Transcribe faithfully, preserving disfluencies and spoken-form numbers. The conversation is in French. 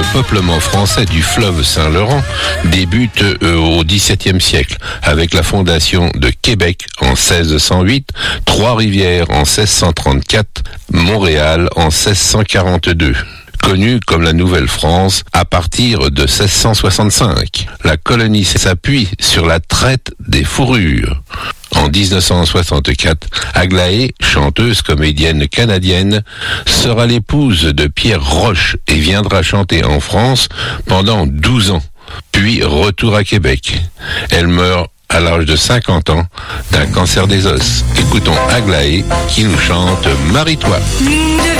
peuplement français du fleuve Saint-Laurent débute euh, au dix-septième siècle, avec la fondation de Québec en seize cent huit, Trois-Rivières en seize cent trente-quatre, Montréal en seize cent quarante-deux. Connue comme la Nouvelle-France à partir de seize cent soixante-cinq. La colonie s'appuie sur la traite des fourrures. En dix-neuf cent soixante-quatre, Aglaé, chanteuse comédienne canadienne, sera l'épouse de Pierre Roche et viendra chanter en France pendant douze ans, puis retour à Québec. Elle meurt à l'âge de cinquante ans d'un cancer des os. Écoutons Aglaé qui nous chante « Marie-toi ».